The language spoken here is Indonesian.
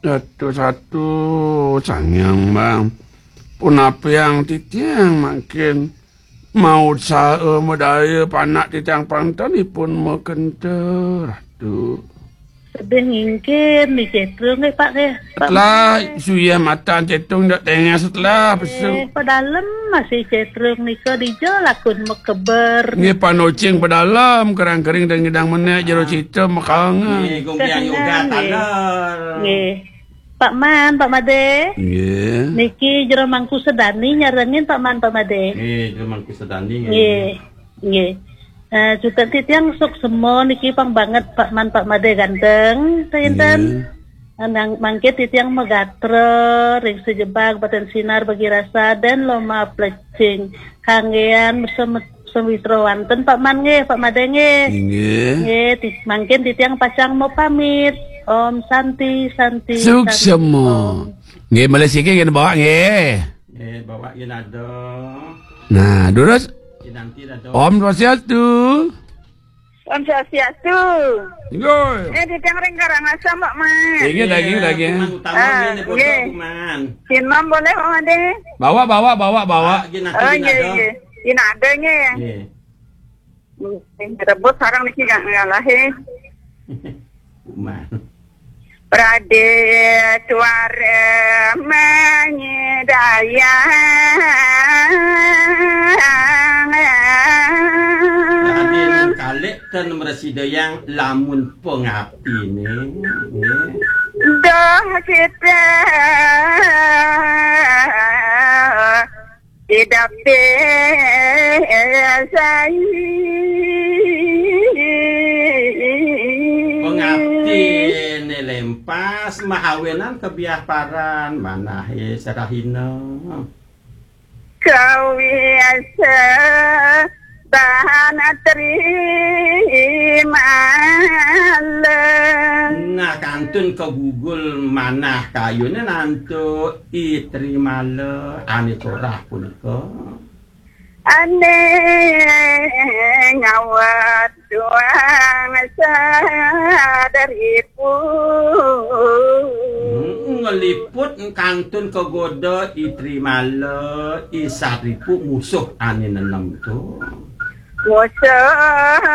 Satu-satu sangyang bang. Pun apa yang titiang makin mau usaha medaya panak titiang pantan pun mau kenter. Aduh. Sedih ngingkin di cetrung Pak ke. Setelah suya mata cetung dak tengah setelah pesu. Padahal masih cetrung nika dijual akun mekeber. Nge panocing pedalam kerang-kering dan ngedang menek jero cita makanga. Nge gombiang yoga taler. Nge. Pak Man, Pak Made. Nge. Niki jero mangku sedani nyarengin Pak Man, Pak Made. Nge jero mangku sedani. Nge. Nge. Juga titiang sok semua niki pang banget Pak Man Pak Made ganteng teinten. Nang mangke titiang megatre ring sejebak baten sinar bagi rasa dan loma plecing kangean semwitro wanten Pak Man nge Pak Made nge. Nge mangke titiang pacang mau pamit. Om Santi Suksemo. Nge Malaysia ke bawa nge. Nge bawa yen ada. Nah, terus Om Swastiastu. Om Swastiastu. Ngoi. Titiang ring Karangasem Pak Man. Lagi. Sinom boleh Pak Made? Bawa. Yen ada nge. Rebut sarang niki gak ngalahe. Kuman. Prade tuare menyedaya. Kalik ten meresida yang lamun pengapi ni. Dah kita tidak besai. Pengabdi ni lempas mahawenan kebiaparan mana he sarahina. Kau biasa bahan terima. Nah kantun ke Google mana kayunya nanti terima le ane torah pun ke. Ane ngawat doang sadaripun. Ngeliput kantun ke goda terima le isaripu musuh ane nenam tu. Musuh